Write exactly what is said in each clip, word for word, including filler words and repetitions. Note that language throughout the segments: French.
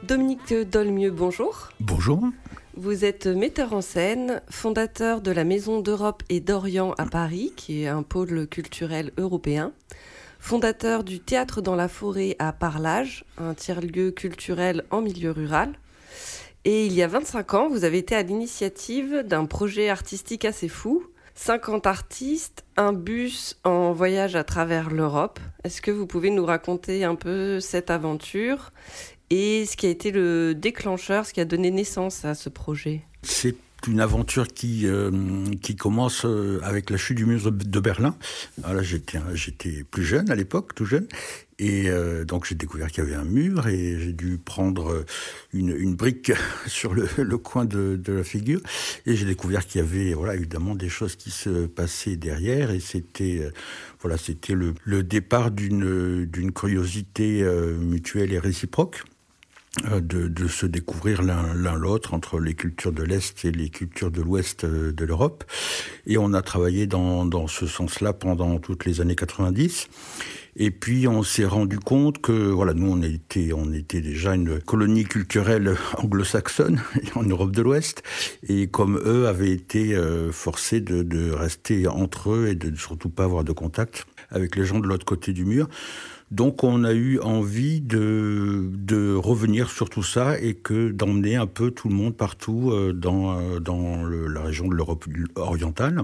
Dominique Dolmieux, bonjour. Bonjour. Vous êtes metteur en scène, fondateur de la Maison d'Europe et d'Orient à Paris, qui est un pôle culturel européen, fondateur du Théâtre dans la forêt à Parlage, un tiers-lieu culturel en milieu rural. Et il y a vingt-cinq ans, vous avez été à l'initiative d'un projet artistique assez fou. cinquante artistes, un bus en voyage à travers l'Europe. Est-ce que vous pouvez nous raconter un peu cette aventure et ce qui a été le déclencheur, ce qui a donné naissance à ce projet ? C'est une aventure qui, euh, qui commence avec la chute du mur de Berlin. Alors là, j'étais, j'étais plus jeune à l'époque, tout jeune. Et euh, donc j'ai découvert qu'il y avait un mur et j'ai dû prendre une, une brique sur le, le coin de, de la figure. Et j'ai découvert qu'il y avait voilà, évidemment des choses qui se passaient derrière. Et c'était, euh, voilà, c'était le, le départ d'une, d'une curiosité euh, mutuelle et réciproque. De, de se découvrir l'un, l'un l'autre entre les cultures de l'Est et les cultures de l'Ouest de l'Europe. Et on a travaillé dans, dans ce sens-là pendant toutes les années quatre-vingt-dix. Et puis on s'est rendu compte que voilà, nous on était, on était déjà une colonie culturelle anglo-saxonne en Europe de l'Ouest. Et comme eux avaient été euh, forcés de, de rester entre eux et de surtout pas avoir de contact avec les gens de l'autre côté du mur. Donc on a eu envie de, de revenir sur tout ça et que d'emmener un peu tout le monde partout dans, dans le, la région de l'Europe orientale.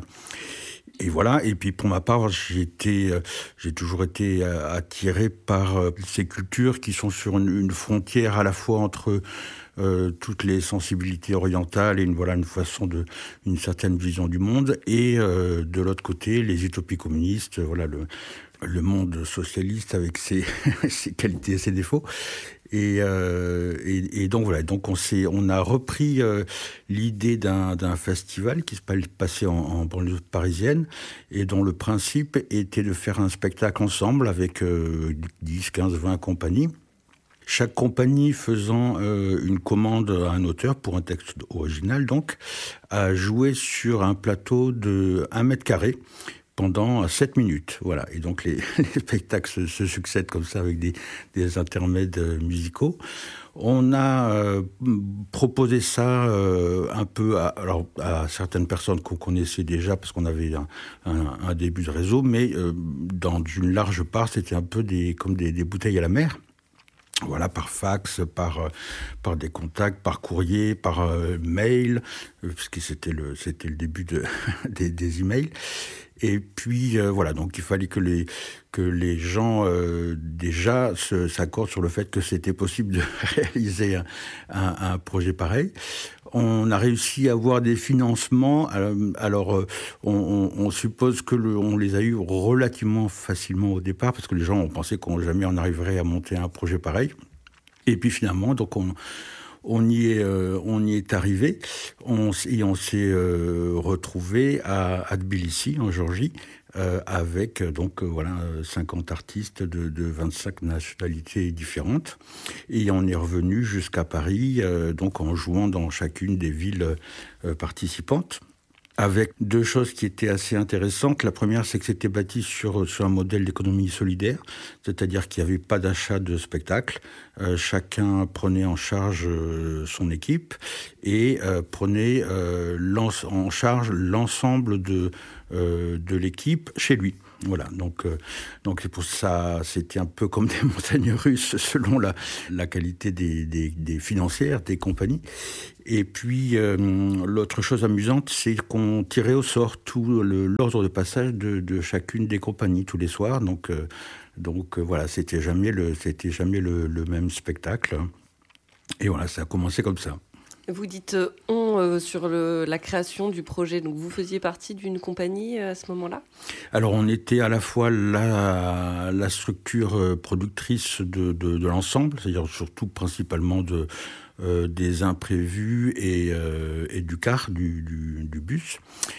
Et voilà, et puis pour ma part, j'ai, été, j'ai toujours été attiré par ces cultures qui sont sur une, une frontière à la fois entre euh, toutes les sensibilités orientales et une, voilà, une façon de, une certaine vision du monde, et euh, de l'autre côté, les utopies communistes, voilà, le, le monde socialiste avec ses, ses qualités et ses défauts. Et, euh, et, et donc voilà, donc on s'est, on a repris euh, l'idée d'un, d'un festival qui se passait en, en banlieue parisienne et dont le principe était de faire un spectacle ensemble avec euh, dix, quinze, vingt compagnies. Chaque compagnie faisant euh, une commande à un auteur pour un texte original, donc, à jouer sur un plateau de un mètre carré pendant sept minutes, voilà. Et donc les, les spectacles se, se succèdent comme ça avec des, des intermèdes musicaux. On a euh, proposé ça euh, un peu à, alors, à certaines personnes qu'on connaissait déjà parce qu'on avait un, un, un début de réseau, mais euh, dans une large part, c'était un peu des, comme des, des bouteilles à la mer. Voilà, par fax, par, par des contacts, par courrier, par euh, mail, euh, puisque c'était le, c'était le début de, des, des emails. Et puis, euh, voilà, donc il fallait que les, que les gens, euh, déjà, se, s'accordent sur le fait que c'était possible de réaliser un, un, un projet pareil. On a réussi à avoir des financements. Alors, euh, on, on, on suppose que le, on les a eus relativement facilement au départ, parce que les gens ont pensé qu'on jamais on arriverait à monter un projet pareil. Et puis finalement, donc on... On y est, euh, on y est arrivé, on, et on s'est euh, retrouvé à, à Tbilissi, en Géorgie, euh, avec donc euh, voilà cinquante artistes de, de vingt-cinq nationalités différentes, et on est revenu jusqu'à Paris, euh, donc en jouant dans chacune des villes euh, participantes. Avec deux choses qui étaient assez intéressantes. La première, c'est que c'était bâti sur, sur un modèle d'économie solidaire, c'est-à-dire qu'il n'y avait pas d'achat de spectacle. Euh, chacun prenait en charge euh, son équipe et euh, prenait euh, en charge l'ensemble de, euh, de l'équipe chez lui. Voilà, donc euh, donc c'est pour ça, c'était un peu comme des montagnes russes selon la la qualité des des, des financières des compagnies. Et puis euh, l'autre chose amusante, c'est qu'on tirait au sort tout le, l'ordre de passage de, de chacune des compagnies tous les soirs. Donc euh, donc euh, voilà, c'était jamais le c'était jamais le, le même spectacle. Et voilà, ça a commencé comme ça. Vous dites euh, « on euh, » sur le, la création du projet. Donc, vous faisiez partie d'une compagnie euh, à ce moment-là ? Alors, on était à la fois la, la structure productrice de, de, de l'ensemble, c'est-à-dire surtout principalement de, euh, des imprévus et, euh, et du car, du, du, du bus.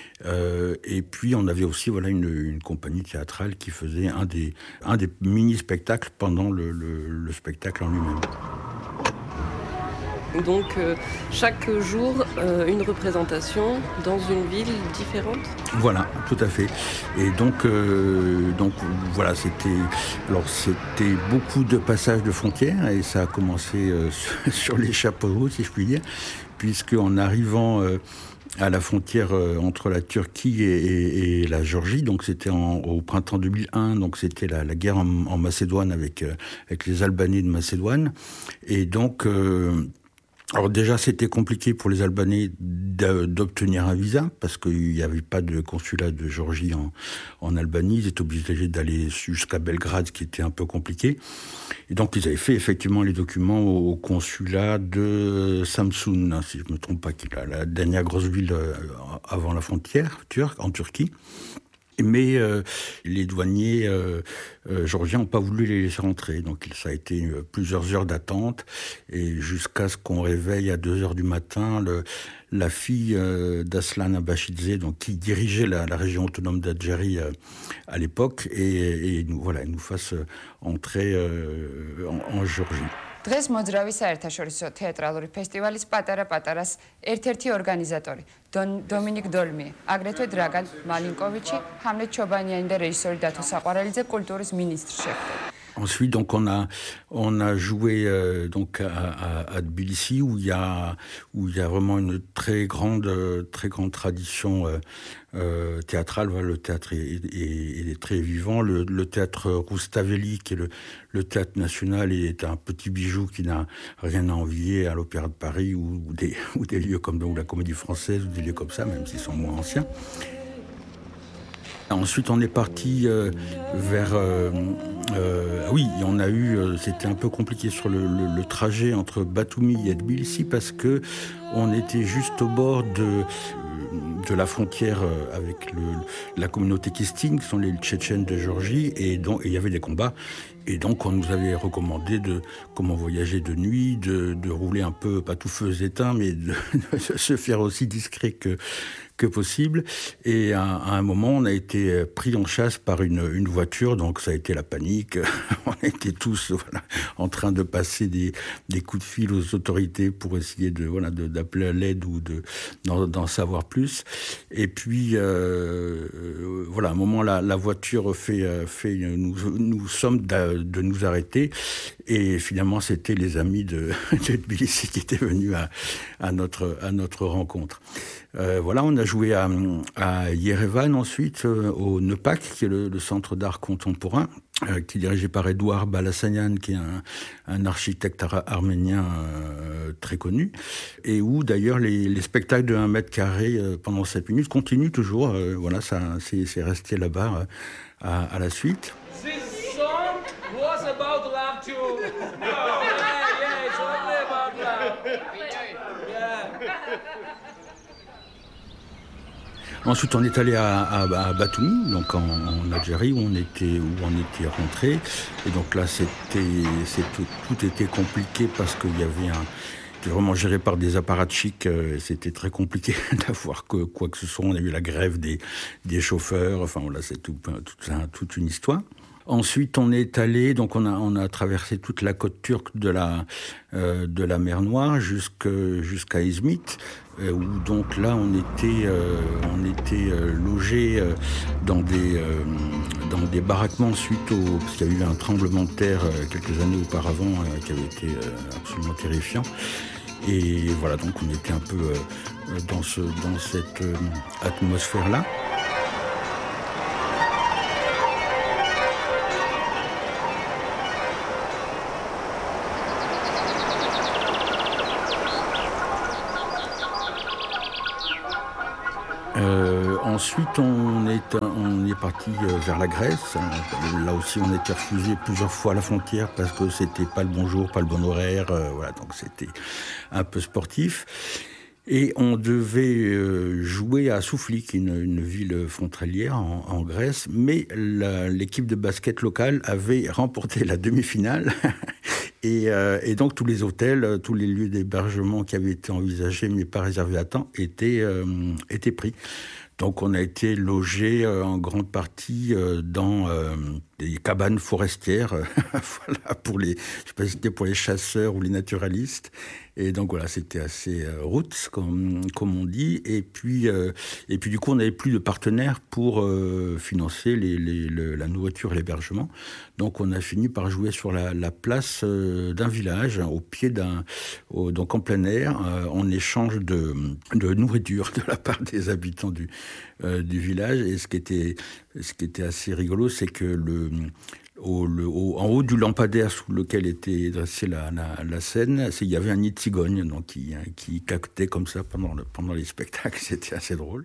Euh, et puis, on avait aussi voilà, une, une compagnie théâtrale qui faisait un des, un des mini-spectacles pendant le, le, le spectacle en lui-même. Donc euh, chaque jour, euh, une représentation dans une ville différente. Voilà, tout à fait. Et donc, euh, donc voilà, c'était, alors c'était beaucoup de passages de frontières et ça a commencé euh, sur les chapeaux de roue, si je puis dire, puisque en arrivant euh, à la frontière euh, entre la Turquie et, et, et la Géorgie, donc c'était en, au printemps deux mille un, donc c'était la, la guerre en, en Macédoine avec euh, avec les Albanais de Macédoine, et donc euh, alors déjà, c'était compliqué pour les Albanais d'obtenir un visa parce qu'il n'y avait pas de consulat de Géorgie en, en Albanie. Ils étaient obligés d'aller jusqu'à Belgrade, ce qui était un peu compliqué. Et donc, ils avaient fait effectivement les documents au, au consulat de Samsun, si je ne me trompe pas, qui est la, la dernière grosse ville avant la frontière turque, en Turquie. Mais euh, les douaniers euh, euh, géorgiens n'ont pas voulu les laisser rentrer. Donc ça a été euh, plusieurs heures d'attente. Et jusqu'à ce qu'on réveille à deux heures du matin le, la fille euh, d'Aslan Abashidze, donc qui dirigeait la, la région autonome d'Algérie euh, à l'époque, et, et nous, voilà, nous fasse entrer euh, en, en Géorgie. დღეს მოძრავი საერთაშორისო თეატრალური ფესტივალის პატარა-პატარას ერთ-ერთი ორგანიზატორი დომინიკ დოლმი, აგრეთვე დრაგან მალინკოვიჩი, ჰამლეთ ჩობანიანი და რეჟისორი დათო საყვარელიძე კულტურის მინისტრ შეხვდნენ. Ensuite, donc on a on a joué euh, donc à, à, à Tbilissi où il y a où il y a vraiment une très grande très grande tradition euh, euh, théâtrale. Voilà, le théâtre est, est, est très vivant. Le, le théâtre Roustaveli, qui est le, le théâtre national, est un petit bijou qui n'a rien à envier à l'Opéra de Paris ou, ou des ou des lieux comme donc la Comédie Française ou des lieux comme ça, même s'ils sont moins anciens. Ensuite, on est parti euh, vers... Euh, euh, oui, on a eu... Euh, c'était un peu compliqué sur le, le, le trajet entre Batumi et Tbilissi parce que on était juste au bord de, de la frontière avec le, la communauté kistine, qui sont les Tchétchènes de Géorgie, et donc il y avait des combats. Et donc, on nous avait recommandé de comment voyager de nuit, de, de rouler un peu, pas tout feu éteint, mais de, de se faire aussi discret que, que possible. Et à, à un moment, on a été pris en chasse par une, une voiture, donc ça a été la panique. On était tous voilà, en train de passer des, des coups de fil aux autorités pour essayer de voilà de, d'appeler à l'aide ou de d'en, d'en savoir plus. Et puis euh, voilà, à un moment, la, la voiture fait fait nous nous sommes de nous arrêter. Et finalement, c'était les amis de, de Tbilissi qui étaient venus à, à, notre, à notre rencontre. Euh, voilà, on a joué à, à Yerevan ensuite, euh, au Nepak, qui est le, le centre d'art contemporain, euh, qui est dirigé par Edouard Balassanian, qui est un, un architecte ar- arménien euh, très connu, et où d'ailleurs les, les spectacles de un mètre carré euh, pendant sept minutes continuent toujours. Euh, voilà, ça, c'est, c'est resté là-bas euh, à, à la suite. Was about love too. No, yeah, yeah, it's only about love. Yeah. Ensuite, on est allé à, à, à Batumi, donc en, en Algérie, où on était où on était rentré. Et donc là, c'était, c'est tout, tout était compliqué parce qu'il y avait un C'était vraiment géré par des apparatchiks. Euh, c'était très compliqué d'avoir que, quoi que ce soit. On a eu la grève des, des chauffeurs. Enfin, voilà, c'est tout, tout, toute une histoire. Ensuite, on est allé, donc on a, on a traversé toute la côte turque de la, euh, de la mer Noire jusqu'à, jusqu'à Izmit, euh, où donc là, on était, euh, on était euh, logés euh, dans, des, euh, dans des baraquements suite au... Parce qu'il y a eu un tremblement de terre euh, quelques années auparavant euh, qui avait été euh, absolument terrifiant. Et voilà, donc on était un peu euh, dans, ce, dans cette euh, atmosphère-là. Euh, ensuite, on est, on est parti vers la Grèce. Là aussi, on a été refusé plusieurs fois à la frontière parce que c'était pas le bon jour, pas le bon horaire. Euh, voilà, donc c'était un peu sportif. Et on devait jouer à Soufli, qui est une, une ville frontalière en, en Grèce, mais la, l'équipe de basket locale avait remporté la demi-finale. Et, euh, et donc tous les hôtels, tous les lieux d'hébergement qui avaient été envisagés mais pas réservés à temps étaient, euh, étaient pris. Donc on a été logés euh, en grande partie euh, dans, euh, des cabanes forestières, voilà, pour les, je sais pas si c'était pour les chasseurs ou les naturalistes. Et donc voilà, c'était assez euh, roots, comme, comme on dit. Et puis, euh, et puis du coup, on n'avait plus de partenaires pour euh, financer les, les, le, la nourriture et l'hébergement. Donc on a fini par jouer sur la, la place euh, d'un village, hein, au pied d'un, au, donc en plein air, euh, en échange de, de nourriture de la part des habitants du, euh, du village. Et ce qui était, ce qui était assez rigolo, c'est que le Au, le, au, en haut du lampadaire sous lequel était dressée la, la, la scène, il y avait un nid de cigogne donc, qui, qui cactait comme ça pendant, le, pendant les spectacles. C'était assez drôle.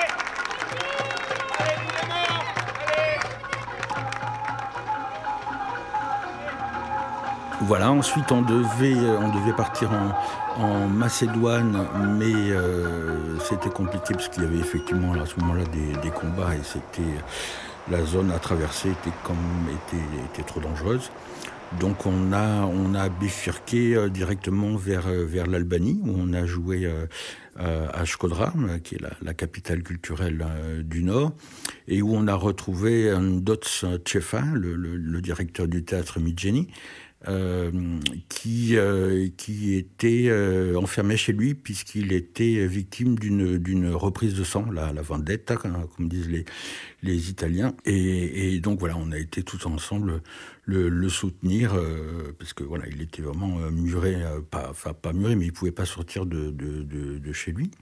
Voilà, ensuite on devait, on devait partir en, en Macédoine, mais euh, c'était compliqué parce qu'il y avait effectivement à ce moment-là des, des combats et c'était... La zone à traverser était, comme, était, était trop dangereuse. Donc on a, on a bifurqué euh, directement vers, vers l'Albanie, où on a joué euh, à Shkodra, qui est la, la capitale culturelle euh, du Nord, et où on a retrouvé Ndots Tchefa, le, le, le directeur du théâtre Midjeni, Euh, qui, euh, qui était euh, enfermé chez lui puisqu'il était victime d'une, d'une reprise de sang, la, la vendetta, comme disent les, les Italiens. Et, et donc voilà, on a été tous ensemble le, le soutenir euh, parce que voilà, il était vraiment euh, muré, euh, pas, enfin pas muré, mais il pouvait pas sortir de, de, de, de chez lui.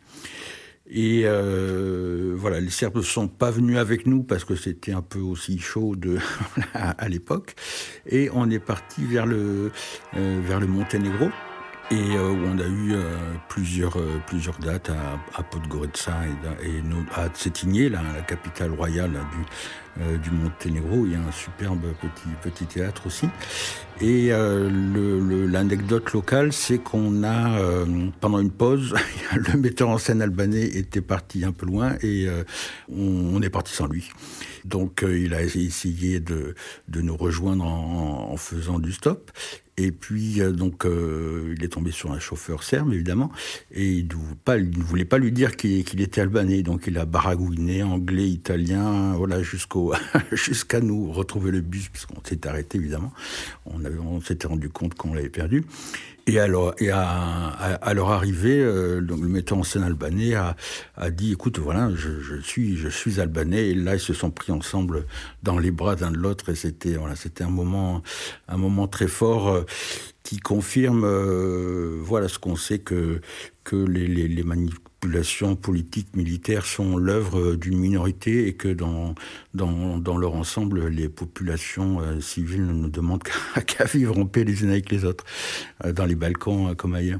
Et euh, voilà, les Serbes ne sont pas venus avec nous parce que c'était un peu aussi chaud de, à l'époque. Et on est parti vers le, euh, vers le Monténégro. Et euh, où on a eu euh, plusieurs, euh, plusieurs dates à, à Podgorica et, et à Cetinje, la, la capitale royale du, euh, du Monténégro. Il y a un superbe petit, petit théâtre aussi. Et euh, le, le, l'anecdote locale, c'est qu'on a, euh, pendant une pause, le metteur en scène albanais était parti un peu loin et euh, on, on est parti sans lui. Donc euh, il a essayé de, de nous rejoindre en, en faisant du stop. Et puis, euh, donc, euh, il est tombé sur un chauffeur serbe, évidemment, et il ne voulait pas lui dire qu'il, qu'il était albanais. Donc, il a baragouiné anglais, italien, voilà, jusqu'au, jusqu'à nous retrouver le bus, puisqu'on s'est arrêté, évidemment. On, avait, on s'était rendu compte qu'on l'avait perdu. Et alors, et à, à, à leur arrivée, euh, donc le metteur en scène albanais a, a dit, écoute, voilà, je, je suis, je suis albanais. Et là, ils se sont pris ensemble dans les bras l'un de l'autre. Et c'était, voilà, c'était un moment, un moment très fort euh, qui confirme, euh, voilà, ce qu'on sait que que les, les, les manipulations politiques militaires sont l'œuvre d'une minorité et que dans dans dans leur ensemble, les populations euh, civiles ne demandent qu'à, qu'à vivre en paix les unes avec les autres, euh, dans les Balkans euh, comme ailleurs.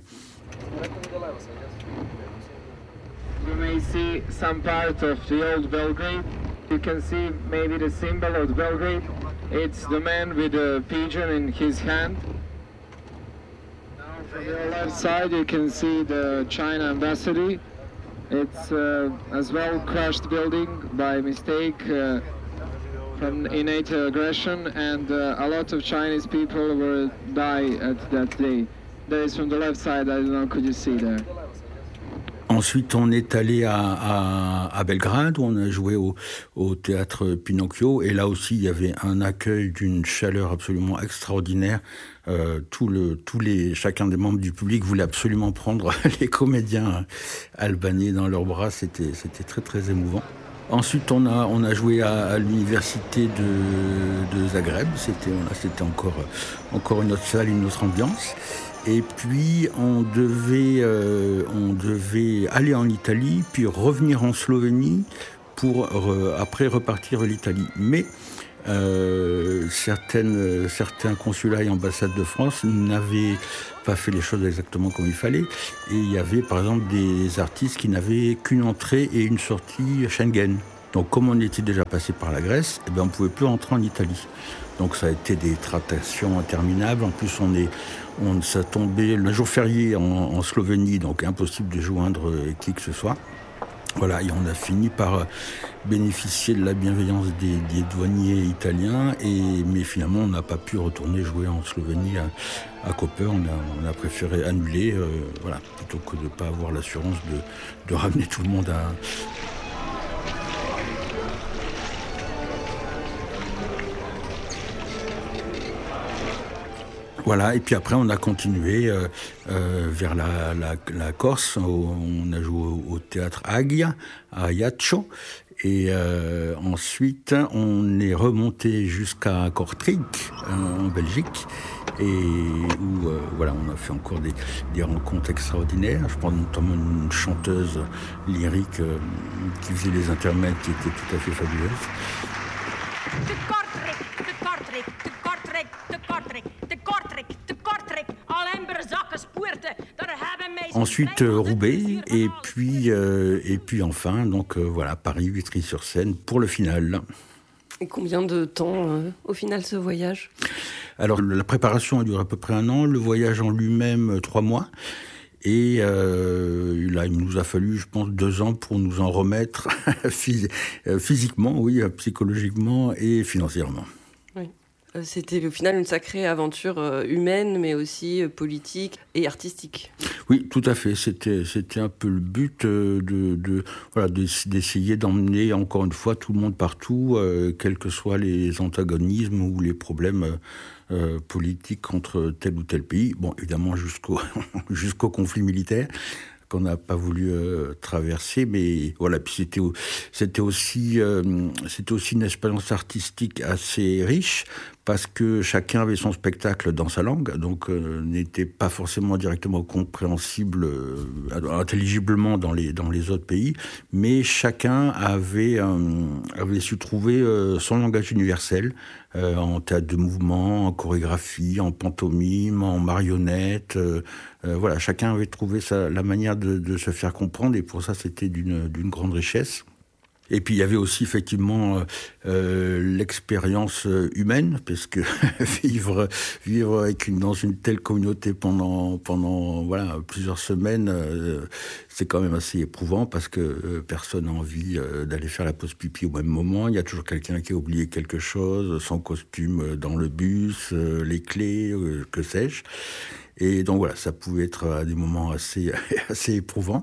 You may see some part of the old Belgrade. You can see maybe the symbol of Belgrade. It's the man with a pigeon in his hand. Now from your left side you can see the China embassy. It's uh, as well crushed building by mistake uh, from innate aggression, and uh, a lot of Chinese people will die at that day. There is from the left side, I don't know, could you see there? Ensuite, on est allé à, à, à Belgrade, où on a joué au, au théâtre Pinocchio. Et là aussi, il y avait un accueil d'une chaleur absolument extraordinaire. Euh, tout le, tous les, chacun des membres du public voulait absolument prendre les comédiens albanais dans leurs bras. C'était, c'était très, très émouvant. Ensuite, on a, on a joué à, à l'université de, de Zagreb. C'était, c'était encore, encore une autre salle, une autre ambiance. Et puis, on devait, euh, on devait aller en Italie, puis revenir en Slovénie pour re, après repartir à l'Italie. Mais euh, certaines, certains consulats et ambassades de France n'avaient pas fait les choses exactement comme il fallait. Et il y avait, par exemple, des artistes qui n'avaient qu'une entrée et une sortie Schengen. Donc, comme on était déjà passé par la Grèce, eh ben, on ne pouvait plus entrer en Italie. Donc, ça a été des tractations interminables. En plus, on est... On, ça tombait le jour férié en, en Slovénie, donc impossible de joindre qui que ce soit. Voilà, et on a fini par bénéficier de la bienveillance des, des douaniers italiens, et, mais finalement on n'a pas pu retourner jouer en Slovénie à, à Koper. On a, on a préféré annuler, euh, voilà, plutôt que de ne pas avoir l'assurance de, de ramener tout le monde à... Voilà, et puis après on a continué euh, euh, vers la, la, la Corse, on a joué au, au théâtre Agia, à Ajaccio, et euh, ensuite on est remonté jusqu'à Kortrijk, euh, en Belgique, et où euh, voilà, on a fait encore des, des rencontres extraordinaires. Je prends notamment une chanteuse lyrique euh, qui faisait les intermèdes qui était tout à fait fabuleuse. De Kortrijk, de Kortrijk, de Kortrijk, de Kortrijk, de Kortrijk, de Kortrijk, alleen maar zakkensporten, daar hebben mensen... Ensuite euh, Roubaix, et puis, euh, et puis enfin, donc euh, voilà, Paris, Vitry-sur-Seine, pour le final. Et combien de temps, euh, au final, ce voyage ? Alors, la préparation a duré à peu près un an, le voyage en lui-même, trois mois. Et euh, là, il nous a fallu, je pense, deux ans pour nous en remettre physiquement, oui, psychologiquement et financièrement. Oui. C'était au final une sacrée aventure humaine, mais aussi politique et artistique. Oui, tout à fait. C'était, c'était un peu le but de, de, voilà, d'essayer d'emmener, encore une fois, tout le monde partout, euh, quels que soient les antagonismes ou les problèmes euh, politiques entre tel ou tel pays. Bon, évidemment, jusqu'au, jusqu'au conflit militaire qu'on n'a pas voulu euh, traverser, mais voilà. Puis c'était, c'était aussi, euh, c'était aussi une expérience artistique assez riche, parce que chacun avait son spectacle dans sa langue, donc euh, n'était pas forcément directement compréhensible, euh, intelligiblement dans les, dans les autres pays, mais chacun avait, euh, avait su trouver euh, son langage universel, euh, en théâtre de mouvement, en chorégraphie, en pantomime, en marionnette. Euh, euh, voilà, chacun avait trouvé sa, la manière de, de se faire comprendre, et pour ça, c'était d'une, d'une grande richesse. Et puis il y avait aussi effectivement euh, l'expérience humaine, parce que vivre vivre avec une, dans une telle communauté pendant pendant voilà plusieurs semaines, euh, c'est quand même assez éprouvant, parce que euh, personne n'a envie euh, d'aller faire la pause pipi au même moment. Il y a toujours quelqu'un qui a oublié quelque chose, son costume dans le bus, euh, les clés, euh, que sais-je. Et donc voilà, ça pouvait être à des moments assez assez éprouvants.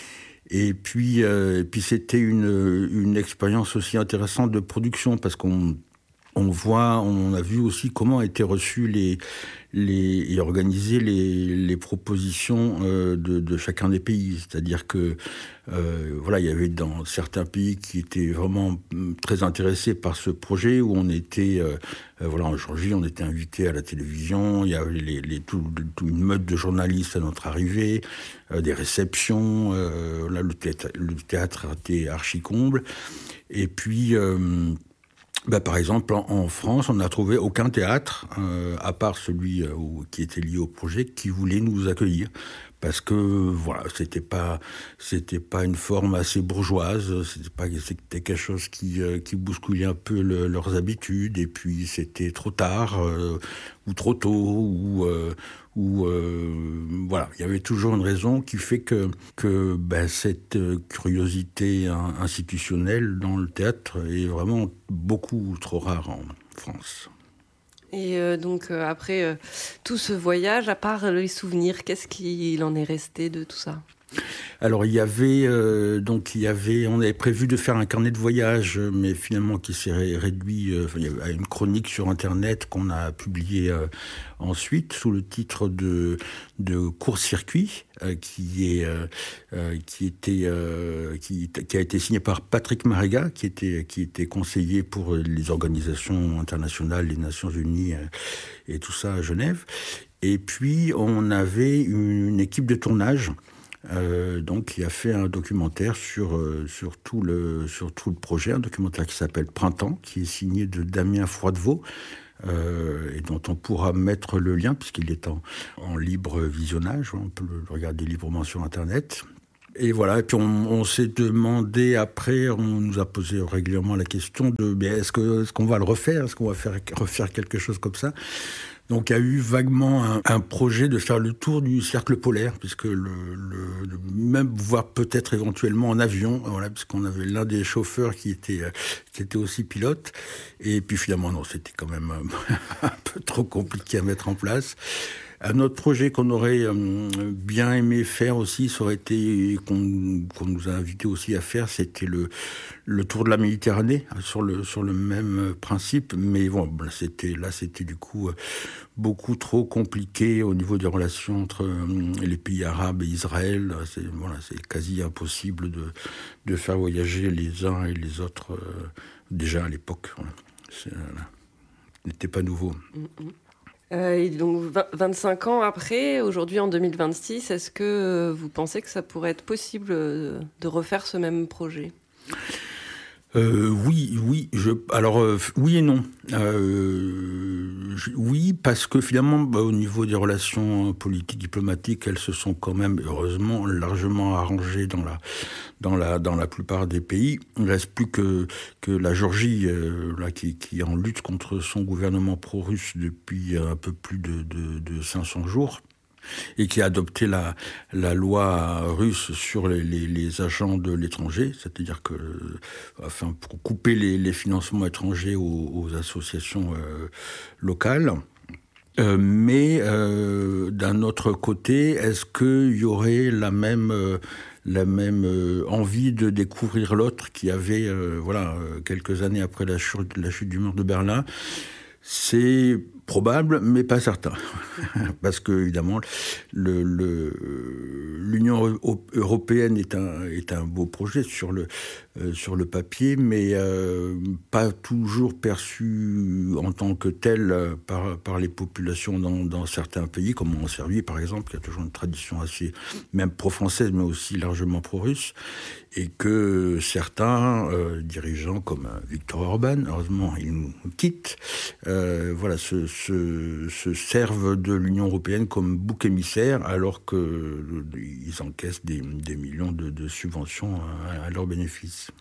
Et puis, euh, et puis c'était une, une expérience aussi intéressante de production, parce qu'on on voit, on a vu aussi comment étaient reçues les, les, et organisées les, les propositions euh, de, de chacun des pays. C'est-à-dire que euh, voilà, il y avait dans certains pays qui étaient vraiment très intéressés par ce projet, où on était, euh, voilà, en Géorgie, on était invité à la télévision, il y avait les, les, tout, tout une meute de journalistes à notre arrivée, euh, des réceptions, euh, là le théâtre, le théâtre était archi-comble. Et puis... Euh, Bah, par exemple, en, en France, on n'a trouvé aucun théâtre, euh, à part celui euh, où, qui était lié au projet, qui voulait nous accueillir. Parce que, voilà, c'était pas, c'était pas une forme assez bourgeoise, c'était pas, c'était quelque chose qui, euh, qui bousculait un peu le, leurs habitudes, et puis c'était trop tard, euh, ou trop tôt, ou, euh, ou, euh, voilà. Il y avait toujours une raison qui fait que, que, ben, cette curiosité institutionnelle dans le théâtre est vraiment beaucoup trop rare en France. Et euh, donc, euh, après euh, tout ce voyage, à part les souvenirs, qu'est-ce qu'il en est resté de tout ça ? Alors, il y avait, euh, donc, il y avait, on avait prévu de faire un carnet de voyage, mais finalement, qui s'est ré- réduit euh, il y avait une chronique sur Internet qu'on a publiée euh, ensuite, sous le titre de, de Court-circuit, euh, qui est, euh, euh, qui était, euh, qui, qui a été signé par Patrick Mariga, qui était, qui était conseiller pour les organisations internationales, les Nations Unies euh, et tout ça à Genève. Et puis, on avait une, une équipe de tournage, Euh, donc, qui a fait un documentaire sur, euh, sur, tout le, sur tout le projet, un documentaire qui s'appelle Printemps, qui est signé de Damien Froidevaux, euh, et dont on pourra mettre le lien, puisqu'il est en, en libre visionnage, on peut le regarder librement sur Internet. Et voilà, et puis on, on s'est demandé après, on nous a posé régulièrement la question de mais est-ce, que, est-ce qu'on va le refaire, est-ce qu'on va faire, refaire quelque chose comme ça ? Donc il y a eu vaguement un, un projet de faire le tour du cercle polaire, puisque le, le, le même voire peut-être éventuellement en avion, voilà, puisqu'on avait l'un des chauffeurs qui était qui était aussi pilote. Et puis finalement non, c'était quand même un peu trop compliqué à mettre en place. Un autre projet qu'on aurait euh, bien aimé faire aussi, ça aurait été, qu'on, qu'on nous a invité aussi à faire, c'était le, le tour de la Méditerranée, sur le, sur le même principe. Mais bon, là c'était, là, c'était du coup beaucoup trop compliqué au niveau des relations entre euh, les pays arabes et Israël. C'est, voilà, c'est quasi impossible de, de faire voyager les uns et les autres, euh, déjà à l'époque. Voilà. C'est, euh, n'était pas nouveau. Mm-hmm. Euh, et donc vingt, vingt-cinq ans après, aujourd'hui en deux mille vingt-six, est-ce que vous pensez que ça pourrait être possible de refaire ce même projet ? Euh, oui, oui. Je, alors, euh, oui et non. Euh, je, oui, parce que finalement, bah, au niveau des relations politiques, diplomatiques, elles se sont quand même, heureusement, largement arrangées dans la, dans la, dans la plupart des pays. Il ne reste plus que, que la Géorgie, euh, là, qui, qui est en lutte contre son gouvernement pro-russe depuis un peu plus de, de, de cinq cents jours. Et qui a adopté la, la loi russe sur les, les, les agents de l'étranger, c'est-à-dire que, enfin, pour couper les, les financements étrangers aux, aux associations euh, locales. Euh, mais euh, d'un autre côté, est-ce qu'il y aurait la même, euh, la même euh, envie de découvrir l'autre qui avait, euh, voilà, quelques années après la chute, la chute du mur de Berlin? C'est probable, mais pas certain. Parce que, évidemment, le, le, l'Union européenne est un, est un beau projet sur le, euh, sur le papier, mais euh, pas toujours perçu en tant que tel par, par les populations dans, dans certains pays, comme en Serbie, par exemple, qui a toujours une tradition assez, même pro-française, mais aussi largement pro-russe, et que certains euh, dirigeants, comme Viktor Orban, heureusement, il nous quitte, euh, voilà, se, se, se servent de l'Union européenne comme bouc émissaire, alors qu'ils encaissent des, des millions de, de subventions à, à leur bénéfice.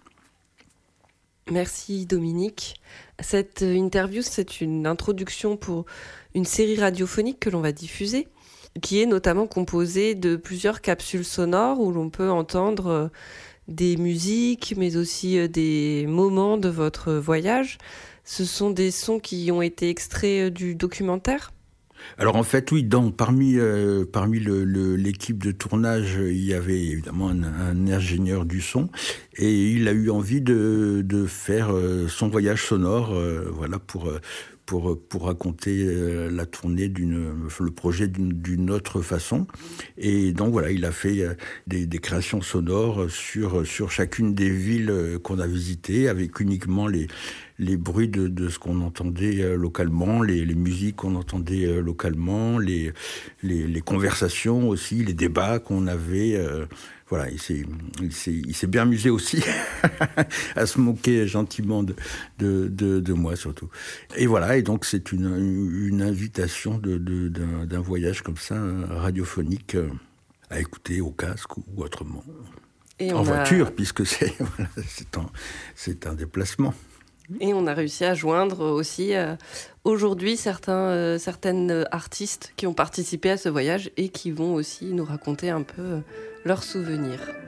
Merci Dominique. Cette interview, c'est une introduction pour une série radiophonique que l'on va diffuser, qui est notamment composée de plusieurs capsules sonores où l'on peut entendre des musiques, mais aussi des moments de votre voyage. Ce sont des sons qui ont été extraits du documentaire ? Alors en fait, oui, dans, parmi, euh, parmi le, le, l'équipe de tournage, il y avait évidemment un, un ingénieur du son, et il a eu envie de, de faire euh, son voyage sonore, euh, voilà, pour... Euh, Pour, pour raconter euh, la tournée, d'une, le projet d'une, d'une autre façon. Et donc voilà, il a fait euh, des, des créations sonores sur, sur chacune des villes euh, qu'on a visitées, avec uniquement les, les bruits de, de ce qu'on entendait euh, localement, les, les musiques qu'on entendait euh, localement, les, les, les conversations aussi, les débats qu'on avait... Euh, Voilà, il s'est, il s'est, il s'est bien amusé aussi à se moquer gentiment de, de, de, de moi surtout. Et voilà, et donc c'est une, une invitation de, de, d'un, d'un voyage comme ça, radiophonique, à écouter au casque ou autrement. Et en voiture, a... puisque c'est, voilà, c'est, un, c'est un déplacement. Et on a réussi à joindre aussi euh, aujourd'hui certains, euh, certaines artistes qui ont participé à ce voyage et qui vont aussi nous raconter un peu euh, leurs souvenirs.